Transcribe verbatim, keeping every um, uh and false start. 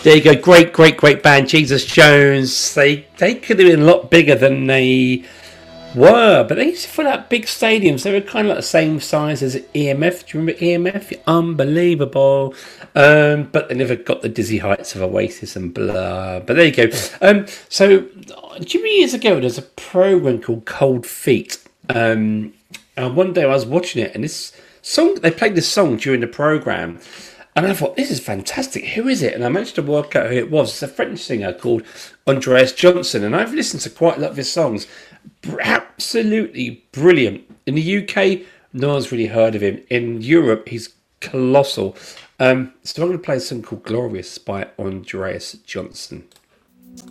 There you go. Great, great, great band. Jesus Jones. They they could have been a lot bigger than they were, but they used to fill out big stadiums. They were kind of like the same size as E M F. Do you remember E M F? Unbelievable. Um, but they never got the dizzy heights of Oasis and blah. But there you go. Um, so, do you remember years ago there was a program called Cold Feet? Um, and one day I was watching it, and this song, they played this song during the program. And I thought, this is fantastic. Who is it? And I managed to work out who it was. It's a French singer called Andreas Johnson. And I've listened to quite a lot of his songs. Absolutely brilliant. In the U K, no one's really heard of him. In Europe, he's colossal. Um, so I'm going to play a song called Glorious by Andreas Johnson.